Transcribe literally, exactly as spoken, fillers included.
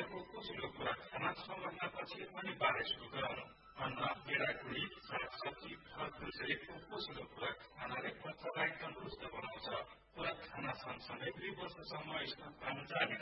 खानेको पोषिलो खुराक खाना छ महिनापछि अनि बाह्रै सुरु गराउनु। अन्न, गेडागुडी, सागसब्जी, फलफूल सहितको पोषिलो खुराक खानाले बच्चालाई तन्दुरुस्त बनाउँछ। खुराक खाना सँगसँगै दुई वर्षसम्म स्तनपान जारी